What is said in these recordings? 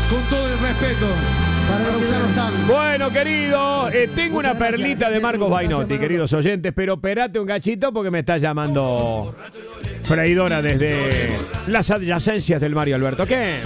Con todo el respeto. Bueno, querido, tengo una perlita de Marcos Bainotti, queridos oyentes, pero esperate un gachito porque me está llamando freidora desde las adyacencias del Mario Alberto. ¿Qué?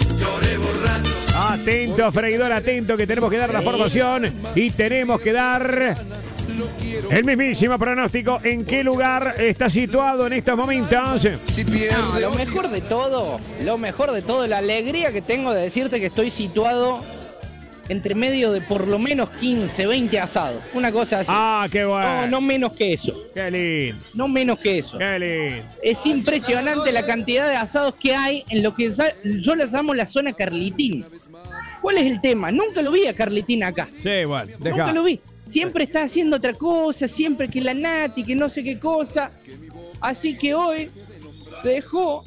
Atento, freidora, atento, que tenemos que dar la formación y tenemos que dar el mismísimo pronóstico. ¿En qué lugar está situado en estos momentos? No, lo mejor de todo, la alegría que tengo de decirte que estoy situado entre medio de por lo menos 15, 20 asados. Una cosa así. Ah, qué bueno. No menos que eso. Qué lindo. No menos que eso. Qué lindo. Es impresionante la cantidad de asados que hay en lo que yo les llamo la zona Carlitín. ¿Cuál es el tema? Nunca lo vi a Carlitín acá. Sí, bueno, deja. Nunca lo vi. Siempre está haciendo otra cosa, siempre que la Nati, que no sé qué cosa. Así que hoy dejó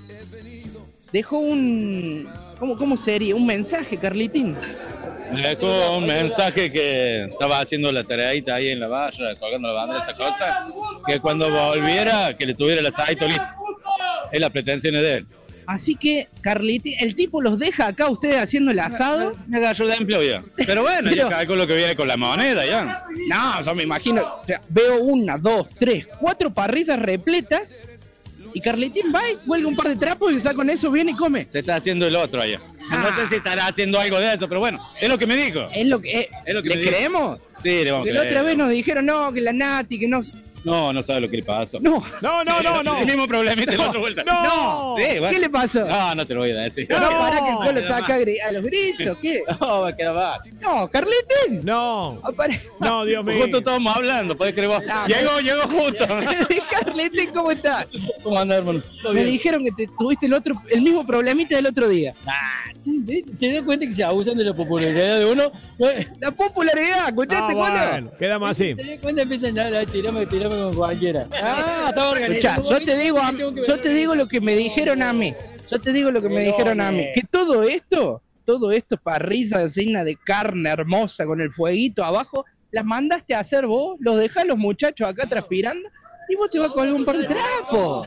un... ¿Cómo sería? Un mensaje, Carlitín. Me dejó un mensaje que estaba haciendo la tareita ahí en la barra, colgando la bandera, esa cosa, que cuando volviera, que le tuviera el asadito listo. Es la pretensión de él. Así que, Carlitín, el tipo los deja acá ustedes haciendo el asado. Me agarró de empleo ya. Pero bueno, yo calculo que viene con la moneda ya. No, yo me imagino, o sea, veo 1, 2, 3, 4 parrillas repletas y Carlitín va y cuelga un par de trapos y ya con eso viene y come. Se está haciendo el otro allá. No sé si estará haciendo algo de eso, pero bueno, es lo que me dijo. Es lo que ¿Le creemos? Sí, le vamos a creer. La otra vez nos dijeron, no, que la Nati, que no... No sabe lo que le pasó. No. El mismo problemita la otra vuelta. No. Sí, bueno. ¿Qué le pasó? No te lo voy a decir. No, para que el Colo está acá a los gritos, ¿qué? No, va a quedar mal. No, Carlitín. No, Dios mío. Justo estábamos hablando, podés creer vos. Llegó justo. Carlitín, ¿cómo estás? ¿Cómo andás, hermano? Me dijeron que tuviste el mismo problemita del otro día. ¿Te das cuenta que se abusan de la popularidad de uno? La popularidad, ¿escuchaste, Colo? Bueno, quedamos así. ¿Te das cuenta? Empiezan a tirarme con cualquiera. Está organizado. Yo te digo lo que me dijeron a mí. Que todo esto, parrilla llena de carne hermosa con el fueguito abajo, las mandaste a hacer vos, los dejás los muchachos acá transpirando y vos te vas con algún par de trapos.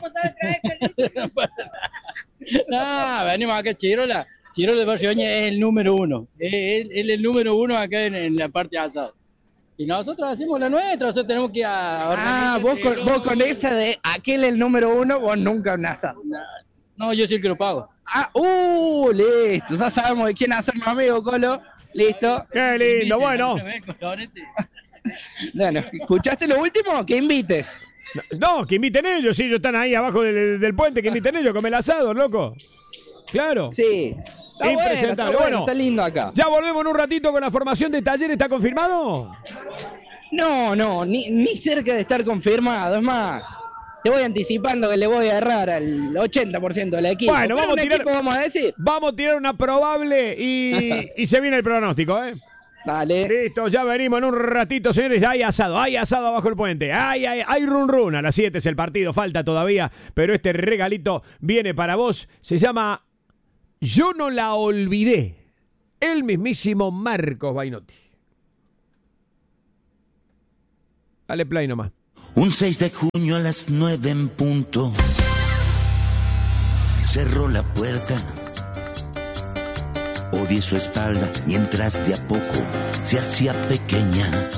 Venimos acá, Chirola de Barrio Oña es el número 1. Él es el número 1 acá en la parte de asado. Y nosotros hacemos la nuestra, o sea, tenemos que ir a... vos con esa de aquel el número 1, vos nunca un asado. No, yo soy el que lo pago. Listo, ya sabemos de quién hacernos amigos, Colo. Listo. Qué lindo, bueno. Bueno, ¿escuchaste lo último? Que invites. No, que inviten ellos, si ellos están ahí abajo del puente, que inviten ellos, come el asado, loco. Claro. Sí. Está impresentable. bueno, está lindo acá. Ya volvemos en un ratito con la formación de Taller, ¿está confirmado? No, ni cerca de estar confirmado, es más. Te voy anticipando que le voy a errar al 80% del equipo. Bueno, vamos a decir. Vamos a tirar una probable y se viene el pronóstico, ¿eh? Dale. Listo, ya venimos en un ratito, señores. Hay asado abajo el puente. Hay run. A las 7 es el partido, falta todavía, pero este regalito viene para vos. Se llama Yo no la olvidé. El mismísimo Marcos Bainotti. Dale play nomás. Un 6 de junio a las 9 en punto. Cerró la puerta. Odié su espalda mientras de a poco se hacía pequeña.